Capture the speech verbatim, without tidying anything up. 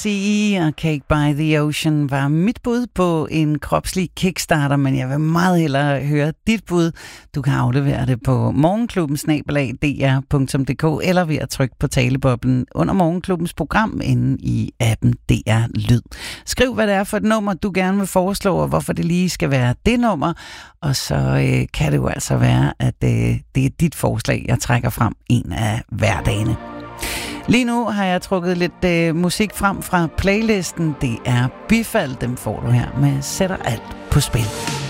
Sea og Cake by the Ocean var mit bud på en kropslig kickstarter, men jeg vil meget hellere høre dit bud. Du kan aflevere det på morgenklubben snabel-a d r punktum d k eller ved at trykke på taleboblen under Morgenklubbens program inde i appen D R Lyd. Skriv, hvad det er for et nummer, du gerne vil foreslå, og hvorfor det lige skal være det nummer, og så øh, kan det jo altså være, at øh, det er dit forslag, jeg trækker frem en af hverdagene. Lige nu har jeg trukket lidt øh, musik frem fra playlisten. Det er Bifald, dem får du her med Sætter alt på spil.